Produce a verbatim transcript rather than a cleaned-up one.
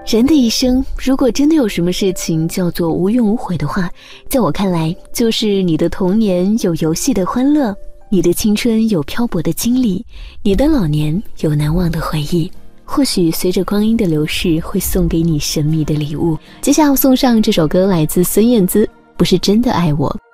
人的一生，如果真的有什么事情叫做无怨无悔的话，在我看来，就是你的童年有游戏的欢乐，你的青春有漂泊的经历，你的老年有难忘的回忆。或许随着光阴的流逝，会送给你神秘的礼物。接下来要送上这首歌，来自孙燕姿，不是真的爱我。